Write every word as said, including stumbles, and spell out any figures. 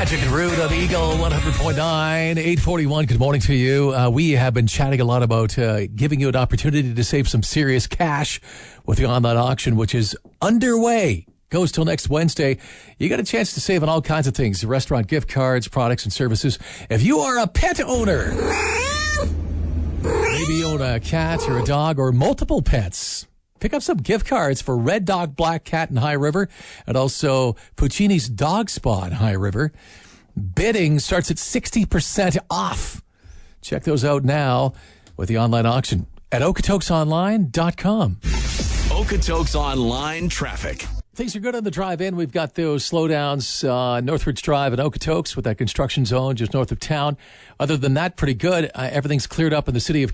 Magic and Rude on Eagle one hundred point nine, eight forty-one. Good morning to you. Uh, we have been chatting a lot about uh, giving you an opportunity to save some serious cash with the online auction, which is underway. Goes till next Wednesday. You got a chance to save on all kinds of things. Restaurant gift cards, products, and services. If you are a pet owner, maybe you own a cat or a dog or multiple pets, pick up some gift cards for Red Dog Black Cat in High River and also Puccini's Dog Spa in High River. Bidding starts at sixty percent off. Check those out now with the online auction at okotoks online dot com. Okotoks Online traffic. Things are good on the drive in. We've got those slowdowns uh, Northridge Drive at Okotoks with that construction zone just north of town. Other than that, pretty good. Uh, everything's cleared up in the city of